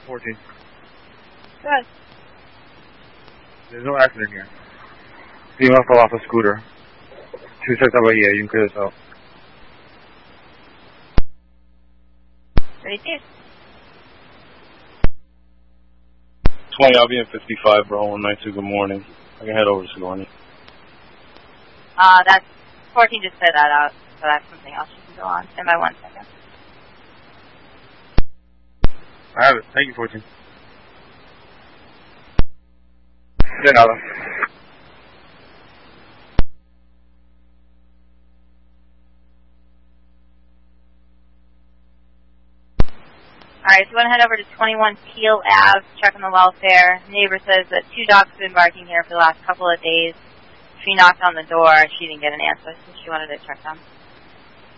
14. Good. There's no accident here. Female fell off a scooter. 26 Bahia, you can clear this out. 32. 20, I'll be in 55, bro, 192, good morning. I can head over to Sigourney. That's 14, just said that out, so that's something else you can go on. Stand by 1 second. I have it. Thank you, 14. De nada. Alright, so we're going to head over to 21 Peel Ave, check on the welfare. Neighbor says that 2 dogs have been barking here for the last couple of days. She knocked on the door, she didn't get an answer, so she wanted to check them.